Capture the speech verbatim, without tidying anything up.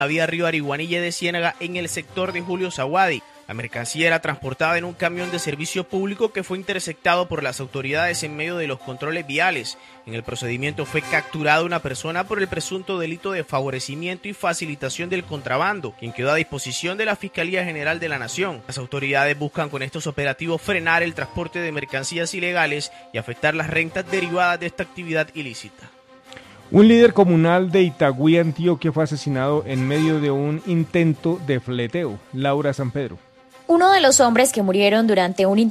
la vía Río Ariguanilla de Ciénaga en el sector de Julio Zaguadi. La mercancía era transportada en un camión de servicio público que fue interceptado por las autoridades en medio de los controles viales. En el procedimiento fue capturada una persona por el presunto delito de favorecimiento y facilitación del contrabando, quien quedó a disposición de la Fiscalía General de la Nación. Las autoridades buscan con estos operativos frenar el transporte de mercancías ilegales y afectar las rentas derivadas de esta actividad ilícita. Un líder comunal de Itagüí, Antioquia, fue asesinado en medio de un intento de fleteo. Laura San Pedro. Uno de los hombres que murieron durante un